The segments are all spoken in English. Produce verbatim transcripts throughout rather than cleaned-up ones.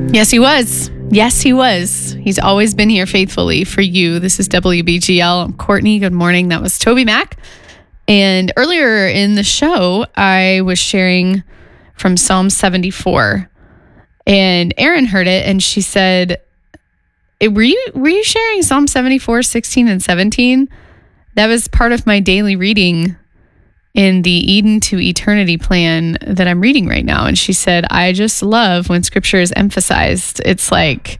Yes, he was. Yes, he was. He's always been here faithfully for you. This is W B G L. I'm Courtney. Good morning. That was Toby Mac. And earlier in the show, I was sharing from Psalm seventy-four. And Erin heard it and she said, were you, were you sharing Psalm seventy-four, sixteen and seventeen? That was part of my daily reading in the Eden to Eternity plan that I'm reading right now. And she said, I just love when scripture is emphasized. It's like,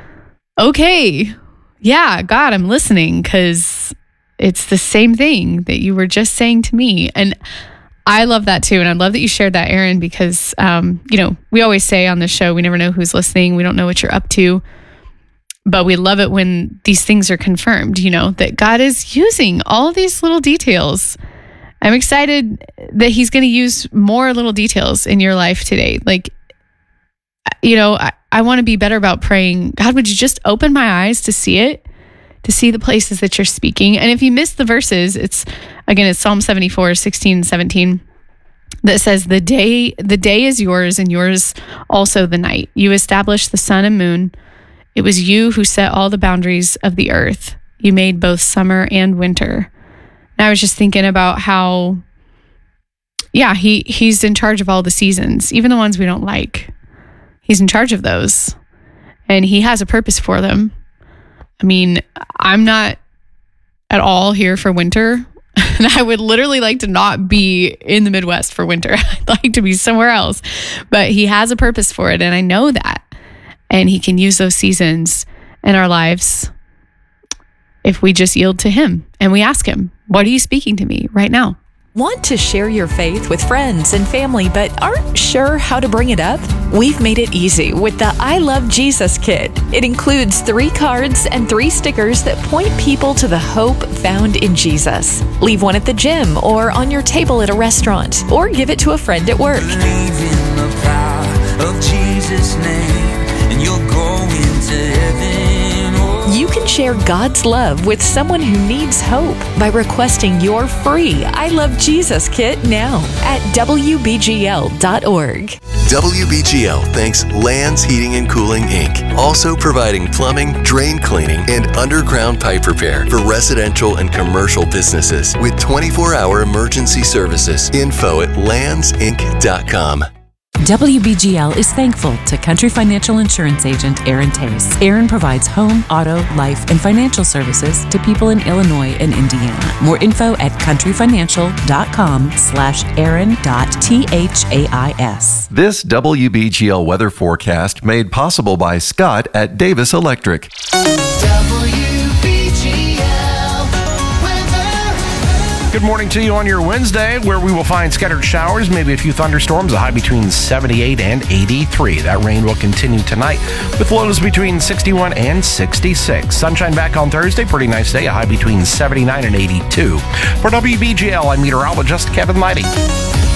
okay, yeah, God, I'm listening, because it's the same thing that you were just saying to me. And I love that too. And I love that you shared that, Erin, because, um, you know, we always say on the show, we never know who's listening. We don't know what you're up to. But we love it when these things are confirmed, you know, that God is using all of these little details. I'm excited that he's going to use more little details in your life today. Like, you know, I, I want to be better about praying. God, would you just open my eyes to see it, to see the places that you're speaking? And if you missed the verses, it's, again, it's Psalm seventy-four, sixteen and seventeen, that says, the day, the day is yours and yours also the night. You established the sun and moon. It was you who set all the boundaries of the earth. You made both summer and winter. And I was just thinking about how, yeah, he, he's in charge of all the seasons, even the ones we don't like. He's in charge of those, and he has a purpose for them. I mean, I'm not at all here for winter, and I would literally like to not be in the Midwest for winter. I'd like to be somewhere else, but he has a purpose for it, and I know that, and he can use those seasons in our lives if we just yield to him and we ask him, what are you speaking to me right now? Want to share your faith with friends and family, but aren't sure how to bring it up? We've made it easy with the I Love Jesus Kit. It includes three cards and three stickers that point people to the hope found in Jesus. Leave one at the gym or on your table at a restaurant, or give it to a friend at work. Believe in the power of Jesus' name, and you'll go into heaven. You can share God's love with someone who needs hope by requesting your free I Love Jesus Kit now at W B G L dot org. W B G L thanks Lands Heating and Cooling, Incorporated. Also providing plumbing, drain cleaning, and underground pipe repair for residential and commercial businesses with twenty-four hour emergency services. Info at lands inc dot com. W B G L is thankful to Country Financial Insurance Agent Aaron Tace. Aaron provides home, auto, life, and financial services to people in Illinois and Indiana. More info at countryfinancial.com slash Aaron dot T-H-A-I-S. This W B G L weather forecast made possible by Scott at Davis Electric. Good morning to you on your Wednesday, where we will find scattered showers, maybe a few thunderstorms, a high between seventy-eight and eighty-three. That rain will continue tonight with lows between sixty-one and sixty-six. Sunshine back on Thursday, pretty nice day, a high between seventy-nine and eighty-two. For W B G L, I'm meteorologist Kevin Lighty.